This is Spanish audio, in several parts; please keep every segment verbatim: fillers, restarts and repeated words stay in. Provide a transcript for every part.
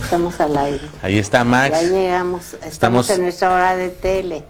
estamos al aire. Ahí está Max. Ya llegamos, estamos, Estamos en nuestra hora de tele,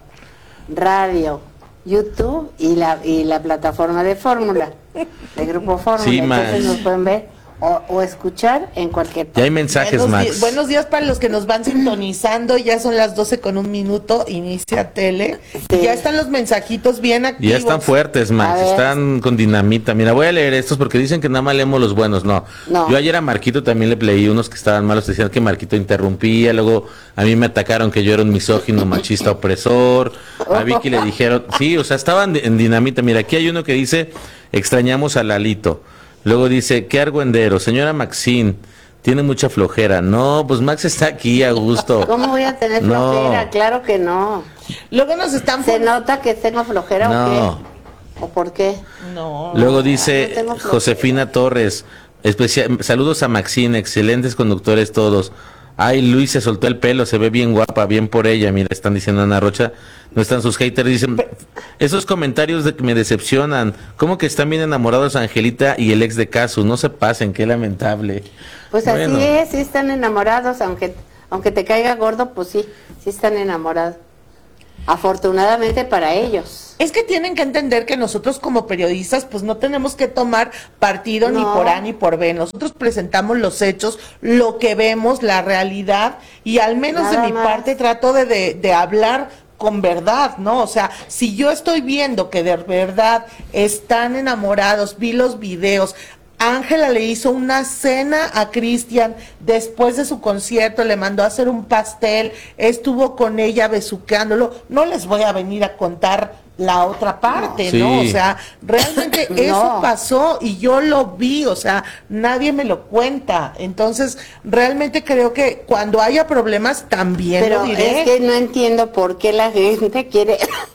radio, YouTube y la y la plataforma de Fórmula, de Grupo Fórmula. Sí, Entonces Max. nos pueden ver o, o escuchar en cualquier parte. Ya hay mensajes, buenos, Max. di- buenos días para los que nos van sintonizando. Ya son las doce con un minuto. Inicia tele. Sí. Ya están los mensajitos bien activos. Ya están fuertes, A Max, ver. están con dinamita. Mira, voy a leer estos porque dicen que nada más leemos los buenos. No. No. Yo ayer a Marquito también le leí unos que estaban malos, decían que Marquito interrumpía, luego a mí me atacaron que yo era un misógino, machista, opresor. A Vicky le dijeron, sí, o sea, estaban en dinamita. Mira, aquí hay uno que dice, extrañamos a Lalito. Luego dice, qué argüendero, señora Maxine, tiene mucha flojera. No, pues Max está aquí a gusto. ¿Cómo voy a tener No. flojera? Claro que no. Luego nos están ¿Se pon- nota que tengo flojera No. o qué? ¿O por qué? No. Luego no dice tengo flojera. Josefina Torres, especial, saludos a Maxine, excelentes conductores todos. Ay, Luis se soltó el pelo, se ve bien guapa, bien por ella. Mira, están diciendo Ana Rocha, no están sus haters, dicen, esos comentarios de que me decepcionan. ¿Cómo que están bien enamorados Angelita y el ex de Casu? No se pasen, qué lamentable. Pues Bueno. así es, sí están enamorados, aunque aunque te caiga gordo, pues sí, sí están enamorados. Afortunadamente para ellos. Es que tienen que entender que nosotros como periodistas pues no tenemos que tomar partido ni No. por A ni por B. Nosotros presentamos los hechos, lo que vemos, la realidad y al menos Nada de mi más. parte trato de, de, de hablar con verdad, ¿no? O sea, si yo estoy viendo que de verdad están enamorados, vi los videos, Ángela le hizo una cena a Cristian después de su concierto, le mandó a hacer un pastel, estuvo con ella besuqueándolo. No les voy a venir a contar la otra parte, Sí. ¿no? O sea, realmente eso No. pasó y yo lo vi, o sea, nadie me lo cuenta. Entonces, realmente creo que cuando haya problemas también Pero lo diré. es que no entiendo por qué la gente quiere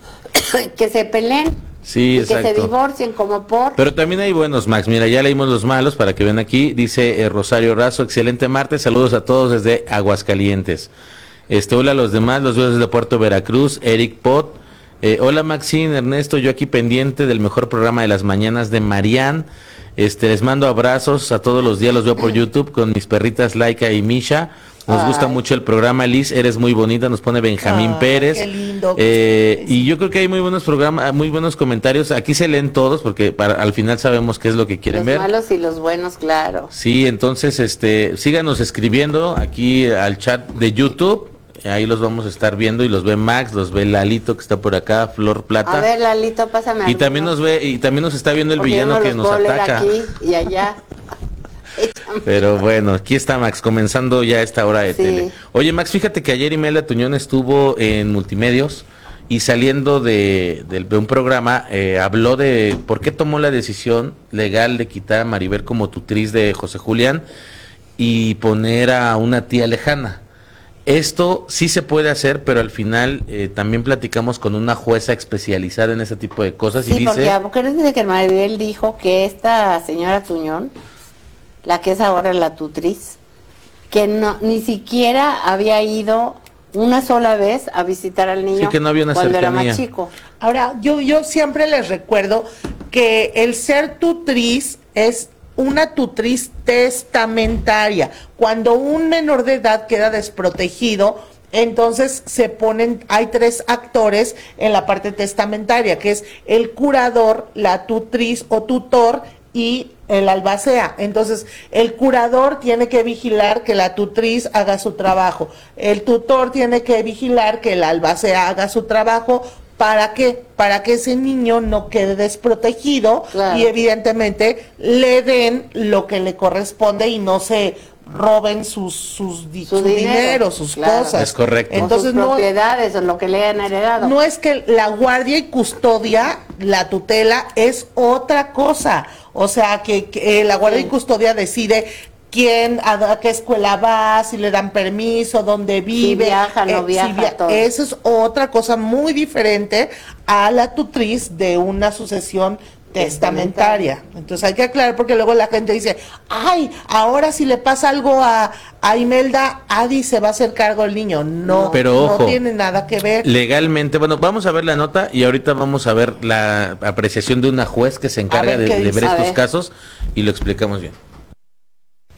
que se peleen Sí, y que se exacto. divorcien como por... Pero también hay buenos, Max. Mira, ya leímos los malos para que vean aquí. Dice eh, Rosario Razo, excelente martes, saludos a todos desde Aguascalientes. Este, hola a los demás, los veo desde Puerto Veracruz, Eric Pot. Eh, hola Maxine, Ernesto, yo aquí pendiente del mejor programa de las mañanas de Marian. Este, les mando abrazos a todos los días, los veo por YouTube con mis perritas Laika y Misha. Nos Ay. gusta mucho el programa, Liz, eres muy bonita, nos pone Benjamín Ay, Pérez. qué lindo. Eh, y yo creo que hay muy buenos programas, muy buenos comentarios. Aquí se leen todos porque para, al final sabemos qué es lo que quieren Los ver. malos y los buenos, claro. Sí, entonces, este, síganos escribiendo aquí al chat de YouTube. Ahí los vamos a estar viendo y los ve Max, los ve Lalito que está por acá, Flor Plata. A ver, Lalito, pásame y también nos ve y también nos está viendo el porque yo villano no que los nos puedo leer ataca. aquí y allá. Échame. Pero bueno, aquí está Max, comenzando ya esta hora de Sí. tele. Oye, Max, fíjate que ayer Imelda Tuñón estuvo en Multimedios y saliendo de, de- de un programa, eh, habló de por qué tomó la decisión legal de quitar a Maribel como tutriz de José Julián y poner a una tía lejana. Esto sí se puede hacer, pero al final eh, también platicamos con una jueza especializada en ese tipo de cosas y Sí, porque dice... acuérdense que Maribel dijo que esta señora Tuñón, la que es ahora la tutriz, que no ni siquiera había ido una sola vez a visitar al niño Sí, que no había una cuando era cercanía. más chico. Ahora, yo, yo siempre les recuerdo que el ser tutriz es una tutriz testamentaria. Cuando un menor de edad queda desprotegido, entonces se ponen, hay tres actores en la parte testamentaria, que es el curador, la tutriz o tutor y el albacea. Entonces, el curador tiene que vigilar que la tutriz haga su trabajo. El tutor tiene que vigilar que el albacea haga su trabajo. ¿Para qué? Para que ese niño no quede desprotegido Claro. y evidentemente le den lo que le corresponde y no se roben sus sus di- Su su dinero, dinero, sus claro. cosas. Es correcto. Entonces o sus no propiedades o lo que le han heredado. no es que la guardia y custodia, la tutela es otra cosa. O sea, que, que, eh, la guardia Sí. y custodia decide quién, a, a qué escuela va, si le dan permiso, dónde vive. viaja, no si viaja, todo. Eso es otra cosa muy diferente a la tutriz de una sucesión testamentaria. Entonces hay que aclarar porque luego la gente dice, ay, ahora si le pasa algo a, a Imelda, Adi se va a hacer cargo del niño. No, Pero ojo, no tiene nada que ver. legalmente, bueno, vamos a ver la nota y ahorita vamos a ver la apreciación de una juez que se encarga ver, de, ¿qué de dice? ver A estos ver. casos y lo explicamos bien.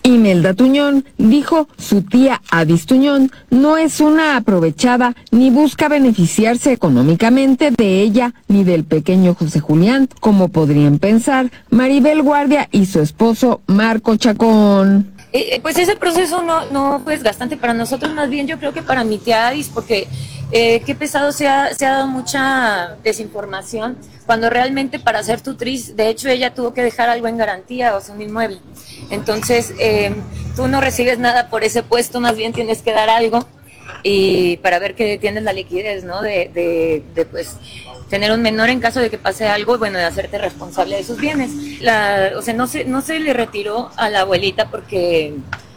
Imelda Tuñón dijo su tía Adis Tuñón no es una aprovechada ni busca beneficiarse económicamente de ella ni del pequeño José Julián, como podrían pensar Maribel Guardia y su esposo Marco Chacón. Eh, pues ese proceso no, no fue desgastante para nosotros, más bien yo creo que para mi tía Adis, porque eh, qué pesado se ha, se ha dado mucha desinformación, cuando realmente para ser tutriz, de hecho ella tuvo que dejar algo en garantía, o sea, un inmueble. Entonces, eh, tú no recibes nada por ese puesto, más bien tienes que dar algo y para ver que tienes la liquidez, ¿no? De, de, de pues tener un menor en caso de que pase algo, bueno, de hacerte responsable de sus bienes. La, o sea, no se, no se le retiró a la abuelita porque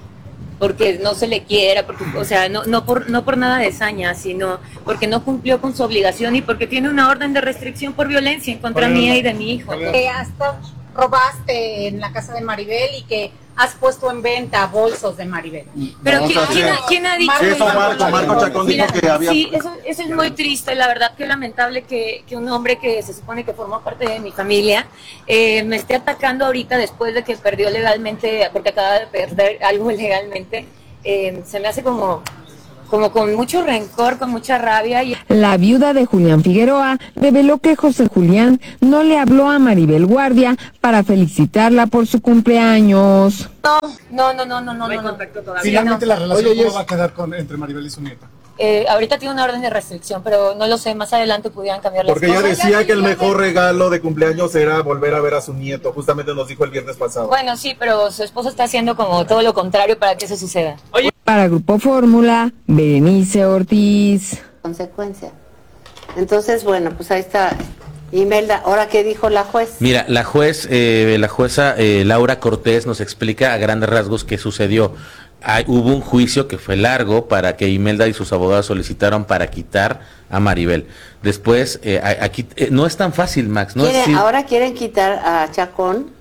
porque no se le quiera, porque, o sea, no, no por no por nada de saña, sino porque no cumplió con su obligación y porque tiene una orden de restricción por violencia en contra mía y de mi hijo. Que hasta robaste en la casa de Maribel y que has puesto en venta bolsos de Maribel. Pero ¿quién, quién, ha, ¿quién ha dicho Marco, eso? Marco, Marco Chacón dijo Mira, que había... Sí, eso, eso es muy triste, la verdad que lamentable que, que un hombre que se supone que formó parte de mi familia eh, me esté atacando ahorita después de que perdió legalmente, porque acaba de perder algo legalmente. Eh, se me hace como... como con mucho rencor, con mucha rabia. Y... La viuda de Julián Figueroa reveló que José Julián no le habló a Maribel Guardia para felicitarla por su cumpleaños. No, no, no, no, no, no. No hay contacto todavía. Finalmente no. la relación, Oye, ¿cómo es... va a quedar con, entre Maribel y su nieta? Eh, ahorita tiene una orden de restricción, pero no lo sé, más adelante pudieran cambiar las Porque cosas. ella decía que el mejor regalo de cumpleaños era volver a ver a su nieto, justamente nos dijo el viernes pasado. Bueno, sí, pero su esposo está haciendo como todo lo contrario para que eso suceda. Oye. Para Grupo Fórmula, Berenice Ortiz. Consecuencia. Entonces, bueno, pues ahí está. Imelda, ¿ahora qué dijo la juez? Mira, la juez, eh, la jueza eh, Laura Cortés nos explica a grandes rasgos qué sucedió. Hay, hubo un juicio que fue largo para que Imelda y sus abogados solicitaron para quitar a Maribel. Después, eh, aquí eh, no es tan fácil, Max. No ¿Quiere, es, sí, ahora quieren quitar a Chacón,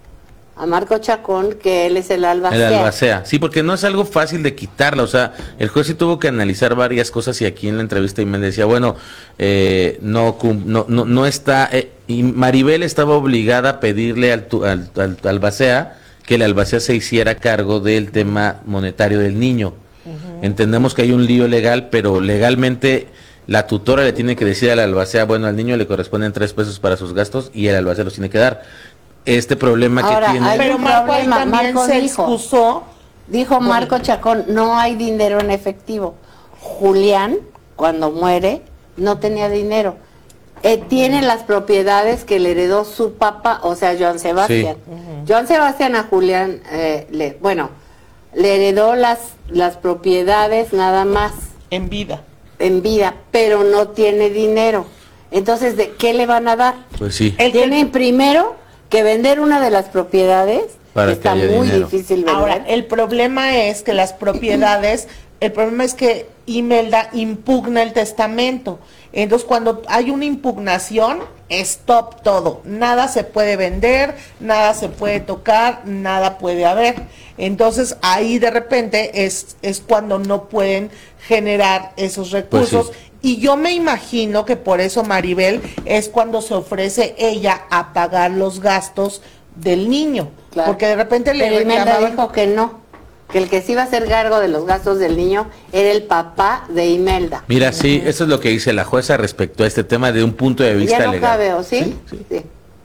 a Marco Chacón, que él es el albacea. El albacea, sí, porque no es algo fácil de quitarla, o sea, el juez sí tuvo que analizar varias cosas y aquí en la entrevista Imelda decía, bueno, eh, no, no, no, no está, eh, y Maribel estaba obligada a pedirle al, al, al, al albacea que el albacea se hiciera cargo del tema monetario del niño. Uh-huh. Entendemos que hay un lío legal, pero legalmente la tutora le tiene que decir al albacea, bueno, al niño le corresponden tres pesos para sus gastos y el albacea los tiene que dar. Este problema Ahora, que tiene... hay Pero un Marco problema. ahí también Marco se dijo, excusó. dijo Marco Chacón, no hay dinero en efectivo. Julián, cuando muere, no tenía dinero. Eh, tiene las propiedades que le heredó su papá, o sea, Joan Sebastián. Sí. Uh-huh. Joan Sebastián a Julián, eh, le, bueno, le heredó las, las propiedades nada más. En vida. En vida, pero no tiene dinero. Entonces, ¿de qué le van a dar? Pues sí. Él tiene primero que vender una de las propiedades, para está que haya muy dinero. difícil vender. Ahora, el problema es que las propiedades, el problema es que Imelda impugna el testamento. Entonces, cuando hay una impugnación, stop todo. Nada se puede vender, nada se puede tocar, nada puede haber. Entonces, ahí de repente es, es cuando no pueden generar esos recursos. Pues sí. Y yo me imagino que por eso Maribel es cuando se ofrece ella a pagar los gastos del niño. Claro. Porque de repente le Pero Imelda reclamaban... dijo que no, que el que sí iba a hacer cargo de los gastos del niño era el papá de Imelda. Mira, sí, eso es lo que dice la jueza respecto a este tema de un punto de vista ya no legal. cabe, ¿o sí? Sí, sí. sí.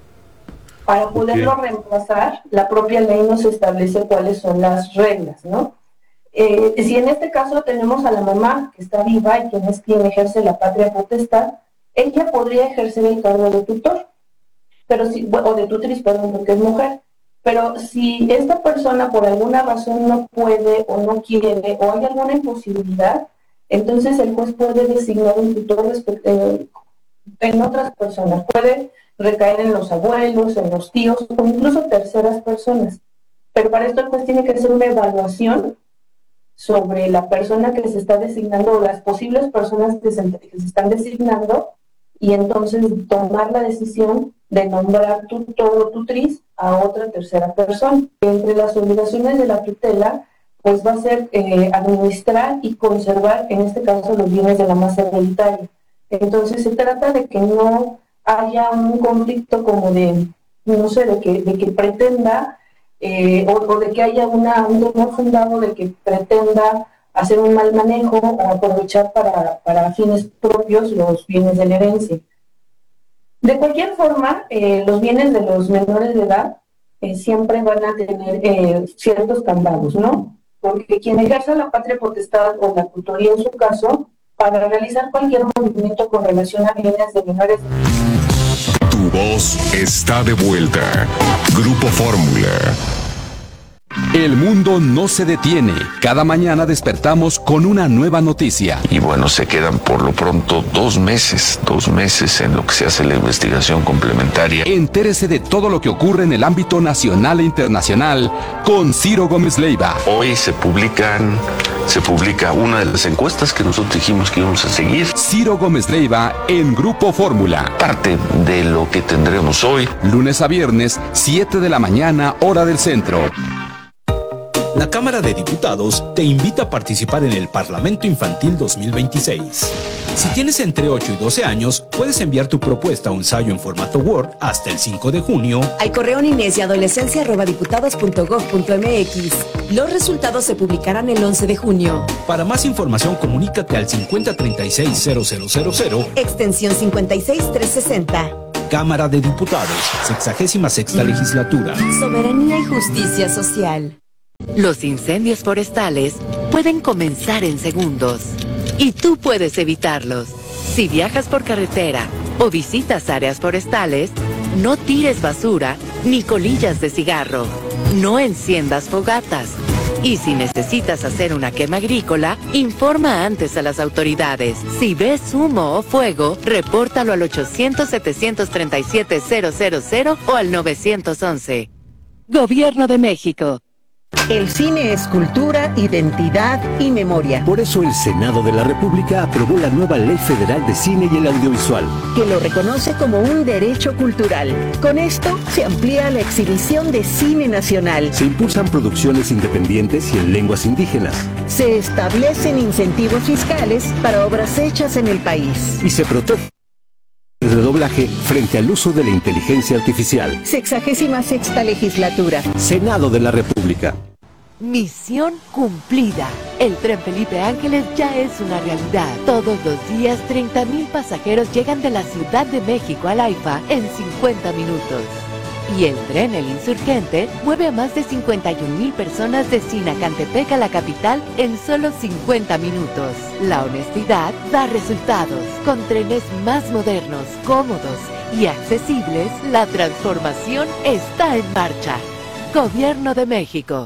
Para poderlo okay. reemplazar, la propia ley nos establece cuáles son las reglas, ¿no? Eh, si en este caso tenemos a la mamá que está viva y quien es quien ejerce la patria potestad, ella podría ejercer el cargo de tutor, pero si, o de tutriz, perdón, porque es mujer. Pero si esta persona por alguna razón no puede o no quiere o hay alguna imposibilidad, entonces el juez puede designar un tutor respect- eh, en otras personas. Puede recaer en los abuelos, en los tíos o incluso terceras personas. Pero para esto el juez tiene que hacer una evaluación sobre la persona que se está designando o las posibles personas que se, que se están designando y entonces tomar la decisión de nombrar tutor o tutriz a otra tercera persona. Entre las obligaciones de la tutela, pues va a ser eh, administrar y conservar, en este caso, los bienes de la masa hereditaria. Entonces se trata de que no haya un conflicto como de, no sé, de que, de que pretenda eh, o, o de que haya una, un temor fundado de que pretenda hacer un mal manejo o aprovechar para, para fines propios los bienes de la herencia. De cualquier forma, eh, los bienes de los menores de edad eh, siempre van a tener eh, ciertos candados, ¿no? Porque quien ejerza la patria potestad o la tutoría en su caso, para realizar cualquier movimiento con relación a bienes de menores de edad. Tu voz está de vuelta. Grupo Fórmula. El mundo no se detiene. Cada mañana despertamos con una nueva noticia. Y bueno, se quedan por lo pronto dos meses, dos meses en lo que se hace la investigación complementaria. Entérese de todo lo que ocurre en el ámbito nacional e internacional con Ciro Gómez Leiva. Hoy se publican, se publica una de las encuestas que nosotros dijimos que íbamos a seguir. Ciro Gómez Leiva en Grupo Fórmula. Parte de lo que tendremos hoy. Lunes a viernes, siete de la mañana, hora del centro. La Cámara de Diputados te invita a participar en el Parlamento Infantil dos mil veintiséis. Si tienes entre ocho y doce años, puedes enviar tu propuesta o ensayo en formato Word hasta el cinco de junio al correo niñez y adolescencia arroba diputados punto gob punto mx. Los resultados se publicarán el once de junio. Para más información, comunícate al cincuenta treinta y seis cero cero cero cero, extensión cincuenta y seis trescientos sesenta. Cámara de Diputados, sexagésima sexta legislatura. Soberanía y justicia social. Los incendios forestales pueden comenzar en segundos y tú puedes evitarlos. Si viajas por carretera o visitas áreas forestales, no tires basura ni colillas de cigarro. No enciendas fogatas. Y si necesitas hacer una quema agrícola, informa antes a las autoridades. Si ves humo o fuego, repórtalo al ochocientos, setecientos treinta y siete, cero cero cero o al nueve once. Gobierno de México. El cine es cultura, identidad y memoria. Por eso el Senado de la República aprobó la nueva Ley Federal de Cine y el Audiovisual, que lo reconoce como un derecho cultural. Con esto se amplía la exhibición de cine nacional. Se impulsan producciones independientes y en lenguas indígenas. Se establecen incentivos fiscales para obras hechas en el país. Y se protege el redoblaje frente al uso de la inteligencia artificial. Sexagésima sexta legislatura. Senado de la República. Misión cumplida. El tren Felipe Ángeles ya es una realidad. Todos los días, treinta mil pasajeros llegan de la Ciudad de México al AIFA en cincuenta minutos. Y el tren El Insurgente mueve a más de cincuenta y un mil personas de Sinacantepec a la capital en solo cincuenta minutos. La honestidad da resultados. Con trenes más modernos, cómodos y accesibles, la transformación está en marcha. Gobierno de México.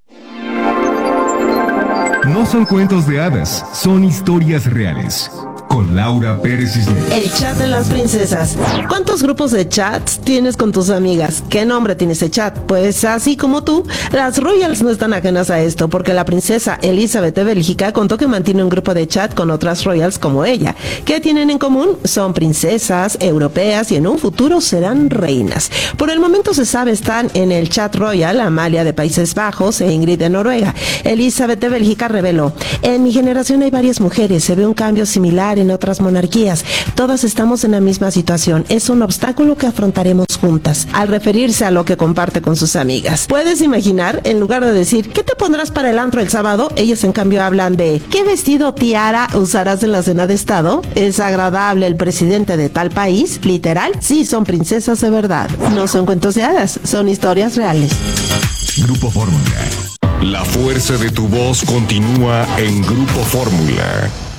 No son cuentos de hadas, son historias reales. Con Laura Pérez Cisneros. El chat de las princesas. ¿Cuántos grupos de chats tienes con tus amigas? ¿Qué nombre tiene ese chat? Pues así como tú, las royals no están ajenas a esto, porque la princesa Elizabeth de Bélgica contó que mantiene un grupo de chat con otras royals como ella. ¿Qué tienen en común? Son princesas europeas y en un futuro serán reinas. Por el momento se sabe están en el chat royal Amalia de Países Bajos e Ingrid de Noruega. Elizabeth de Bélgica reveló: en mi generación hay varias mujeres, se ve un cambio similar en otras monarquías. Todas estamos en la misma situación. Es un obstáculo que afrontaremos juntas. Al referirse a lo que comparte con sus amigas. ¿Puedes imaginar? En lugar de decir ¿qué te pondrás para el antro el sábado? Ellas en cambio hablan de ¿qué vestido tiara usarás en la cena de estado? ¿Es agradable el presidente de tal país? ¿Literal? Sí, son princesas de verdad. No son cuentos de hadas, son historias reales. Grupo Fórmula. La fuerza de tu voz continúa en Grupo Fórmula.